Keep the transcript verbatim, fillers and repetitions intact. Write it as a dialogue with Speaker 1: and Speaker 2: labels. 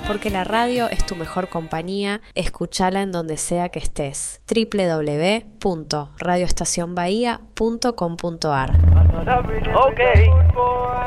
Speaker 1: porque la radio es tu mejor compañía. Escúchala en donde sea que estés. doble u doble u doble u punto radio estación bahía punto com punto a r.
Speaker 2: Okay.